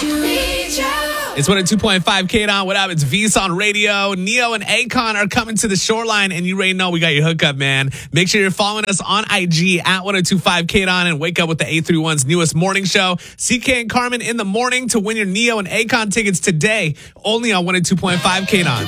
It's 102.5 KDON. What up? It's V's on radio. Neo and Akon are coming to the shoreline, and you already know we got your hookup, man. Make sure you're following us on IG at 102.5 KDON and wake up with the 831's newest morning show. CK and Carmen in the morning to win your Neo and Akon tickets today, only on 102.5 KDON.